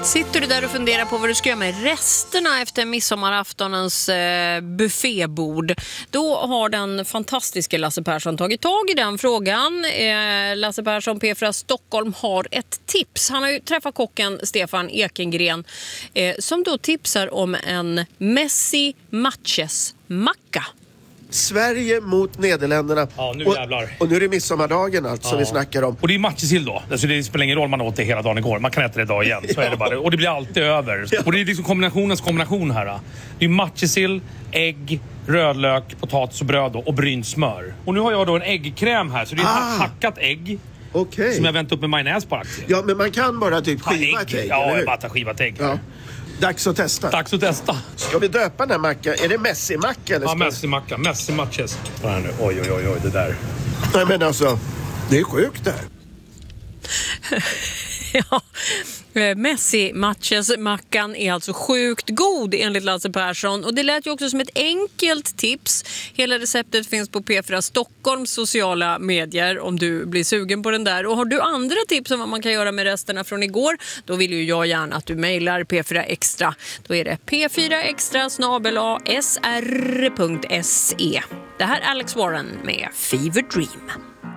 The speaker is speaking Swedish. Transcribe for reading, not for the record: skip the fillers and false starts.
Sitter du där och funderar på vad du ska göra med resterna efter midsommaraftonens buffébord, då har den fantastiska Lasse Persson tagit tag i den frågan. Lasse Persson, P4 Stockholm, har ett tips. Han har ju träffat kocken Stefan Ekengren som då tipsar om en Messi Matches macka. Sverige mot Nederländerna. Ja, nu jävlar. Och nu är det midsommardagen alltså vi snackar om. Och det är matjessill då. Alltså det spelar ingen roll man åt det hela dagen igår. Man kan äta det idag igen. Så är det bara. Och det blir alltid över. Och det är liksom kombinationens kombination här. Det är matjessill, ägg, rödlök, potatis och bröd och brynt smör. Och nu har jag då en äggkräm här. Så det är hackat ägg. Okej. Som jag vänt upp med majonnäs på aktier. Ja, men man kan bara typ skiva ett ägg. Ja, jag bara tar skivat ägg. Ja. Dags att testa. Dags att testa. Ska vi döpa den här mackan? Är det Messi-macka? Ja, Messi-macka. Messi Matches. Oj, det där. Nej, men alltså, det är sjukt det här. Ja, Messi-matches-mackan är alltså sjukt god enligt Lasse Persson. Och det lät ju också som ett enkelt tips. Hela receptet finns på P4 Stockholms sociala medier om du blir sugen på den där. Och har du andra tips om vad man kan göra med resterna från igår, då vill ju jag gärna att du mejlar P4 Extra. Då är det p4extra@sr.se. Det här är Alex Warren med Fever Dream.